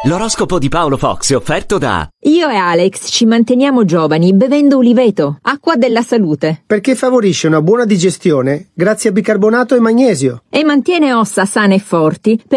L'oroscopo di Paolo Fox è offerto da... Io e Alex ci manteniamo giovani bevendo Uliveto, acqua della salute. Perché favorisce una buona digestione grazie a bicarbonato e magnesio. E mantiene ossa sane e forti